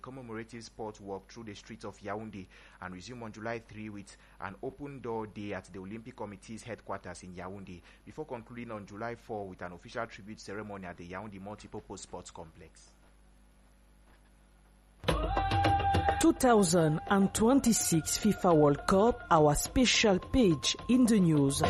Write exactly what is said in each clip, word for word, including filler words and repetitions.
commemorative sport walk through the streets of Yaoundé and resume on July third with an open door day at the Olympic Committee's headquarters in Yaoundé, before concluding on July fourth with an official tribute ceremony at the Yaoundé Multipurpose Sports Complex. twenty twenty-six FIFA World Cup, our special page in the news.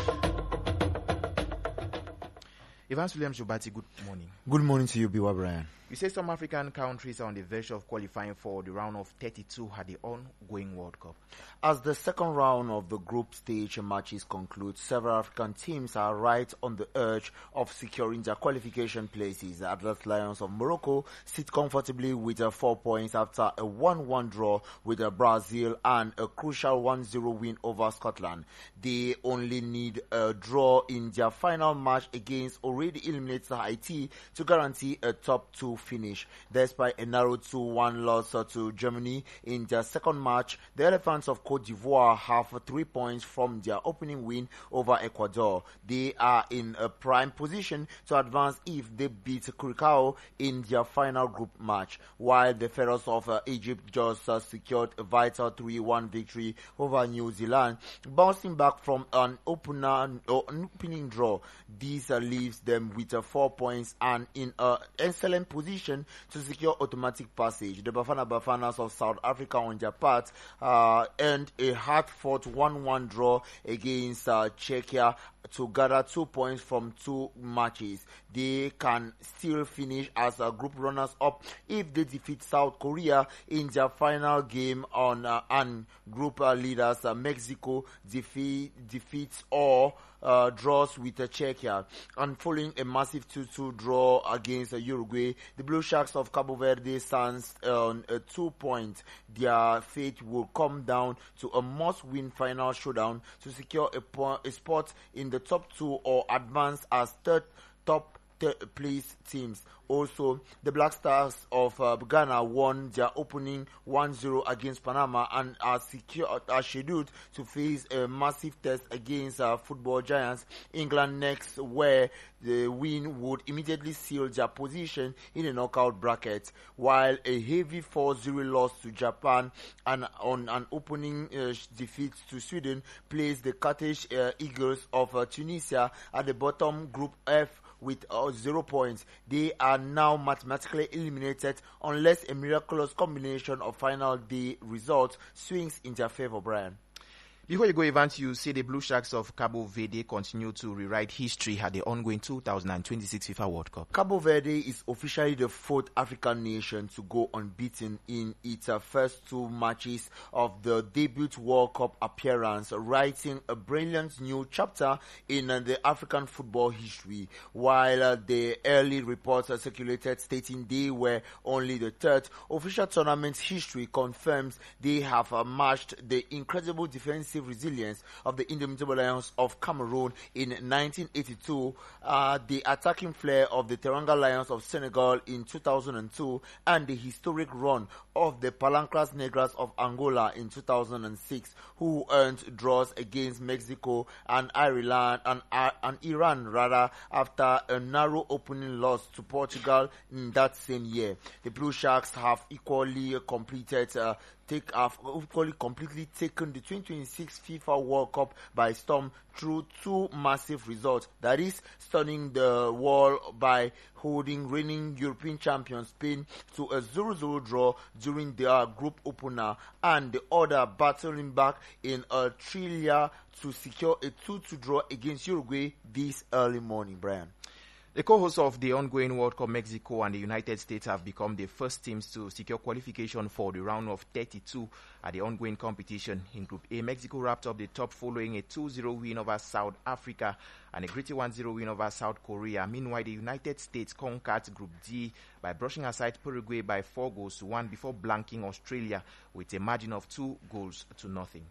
Evans Williams Jobati, good morning. Good morning to you, Biwa Brian. You say some African countries are on the verge of qualifying for the round of thirty-two at the ongoing World Cup. As the second round of the group stage matches conclude, several African teams are right on the edge of securing their qualification places. The Atlas Lions of Morocco sit comfortably with uh, four points after a one one draw with uh, Brazil and a crucial one zero win over Scotland. They only need a draw in their final match against already eliminated Haiti to guarantee a top two finish. Despite a narrow two one loss uh, to Germany in their second match, the Elephants of Cote d'Ivoire have three points from their opening win over Ecuador. They are in a prime position to advance if they beat Curacao in their final group match, while the Pharaohs of uh, Egypt just uh, secured a vital three one victory over New Zealand, bouncing back from an opener, uh, an opening draw. This uh, leaves them with uh, four points and in an excellent position to secure automatic passage. The Bafana Bafanas of South Africa on their part uh, earned a hard-fought one one draw against uh, Czechia to gather two points from two matches. They can still finish as uh, group runners-up if they defeat South Korea in their final game on uh, and group uh, leaders uh, Mexico defeat, defeats or Uh, draws with uh, Czechia. And following a massive two two draw against uh, Uruguay, the Blue Sharks of Cabo Verde stands on uh, two points. Their fate will come down to a must-win final showdown to secure a, po- a spot in the top two or advance as third top place teams. Also, the Black Stars of uh, Ghana won their opening one zero against Panama and are secure, are scheduled to face a massive test against uh, football giants England next, where the win would immediately seal their position in the knockout bracket, while a heavy four zero loss to Japan and on an opening uh, defeat to Sweden placed the Carthage uh, Eagles of uh, Tunisia at the bottom Group F with uh, zero points. They are now mathematically eliminated unless a miraculous combination of final day results swings in their favor, Brian. Before you go, Evans, you say the Blue Sharks of Cabo Verde continue to rewrite history at the ongoing two thousand twenty-six FIFA World Cup. Cabo Verde is officially the fourth African nation to go unbeaten in its uh, first two matches of the debut World Cup appearance, writing a brilliant new chapter in uh, the African football history. While uh, the early reports uh, circulated stating they were only the third, official tournament history confirms they have uh, matched the incredible defensive resilience of the Indomitable Lions of Cameroon in nineteen eighty-two, uh, the attacking flair of the Teranga Lions of Senegal in two thousand two, and the historic run of the Palancras Negras of Angola in two thousand six, who earned draws against Mexico and Ireland and, uh, and Iran rather after a narrow opening loss to Portugal in that same year. The Blue Sharks have equally completed uh, Take have equally completely taken the twenty twenty-six FIFA World Cup by storm through two massive results. That is, stunning the world by holding reigning European champion Spain to a zero zero draw during their group opener, and the other battling back in a thriller to secure a two two draw against Uruguay this early morning, Brian. The co-hosts of the ongoing World Cup, Mexico and the United States, have become the first teams to secure qualification for the round of thirty-two at the ongoing competition. In Group A, Mexico wrapped up the top following a two zero win over South Africa and a gritty one zero win over South Korea. Meanwhile, the United States conquered Group D by brushing aside Paraguay by four goals to one before blanking Australia with a margin of two goals to nothing.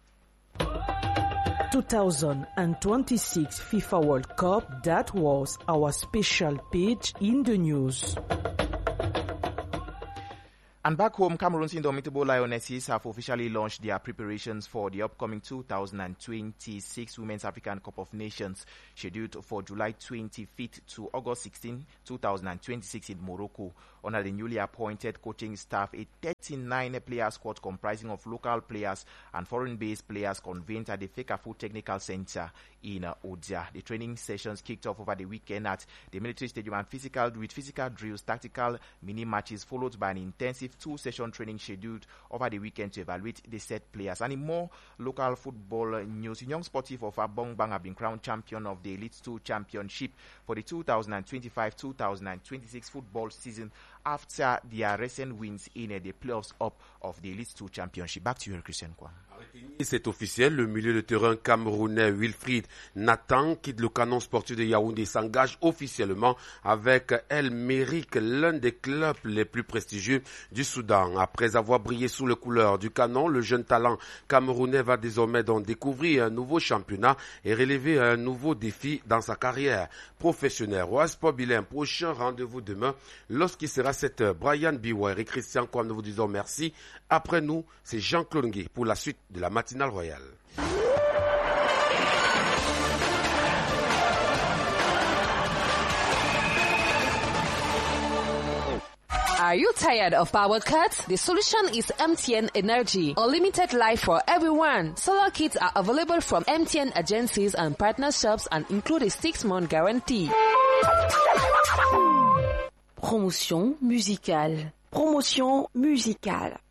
two thousand twenty-six FIFA World Cup, that was our special page in the news. And back home, Cameroon's indomitable Lionesses have officially launched their preparations for the upcoming two thousand twenty-six Women's African Cup of Nations, scheduled for July twenty-fifth to August sixteenth, twenty twenty-six in Morocco. Under the newly appointed coaching staff, a thirty-nine player squad comprising of local players and foreign-based players convened at the Fekafu Technical Center in uh, Odia. The training sessions kicked off over the weekend at the military stadium and physical with physical drills, tactical mini matches, followed by an intensive two-session training scheduled over the weekend to evaluate the set players. And in more local football news, Young Sportif of Abongbang have been crowned champion of the Elite two Championship for the two thousand twenty-five two thousand twenty-six football season after their recent wins in uh, the playoffs up of the Elite two Championship. Back to you, Christian Kwan. C'est officiel, le milieu de terrain camerounais Wilfried Nathan quitte le canon sportif de Yaoundé et s'engage officiellement avec El Merrick, l'un des clubs les plus prestigieux du Soudan. Après avoir brillé sous les couleurs du canon, le jeune talent camerounais va désormais donc découvrir un nouveau championnat et relever un nouveau défi dans sa carrière professionnelle. Au Sport Bilan, prochain rendez-vous demain lorsqu'il sera sept heures. Brian Biwire et Christian Kwan, nous vous disons merci. Après nous, c'est Jean-Claude Ngué pour la suite de la matinale royale. Are you tired of power cuts? The solution is M T N Energy. Unlimited life for everyone. Solar kits are available from M T N agencies and partner shops and include a six-month guarantee. Promotion musicale. Promotion musicale.